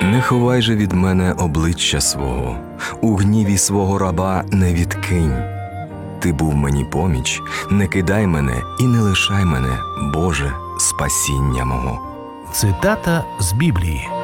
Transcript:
Не ховай же від мене обличчя свого, у гніві свого раба не відкинь. Ти був мені поміч, не кидай мене і не лишай мене, Боже, спасіння мого. Цитата з Біблії.